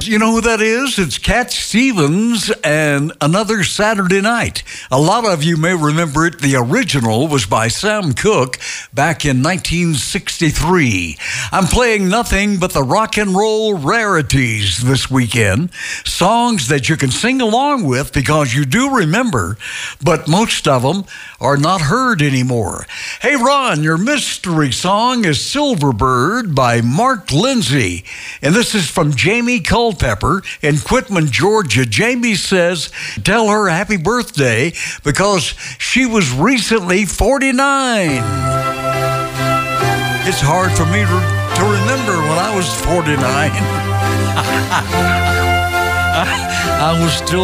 You know who that is? It's Cat Stevens and Another Saturday Night. A lot of you may remember it. The original was by Sam Cooke back in 1963. I'm playing nothing but the rock and roll rarities this weekend. Songs that you can sing along with because you do remember, but most of them are not heard anymore. Hey, Ron, your mystery song is Silver Bird by Mark Lindsay. And this is from Jamie Culpepper in Quitman, Georgia. Jamie says, tell her happy birthday because she was recently 49. It's hard for me to remember when I was 49. I was still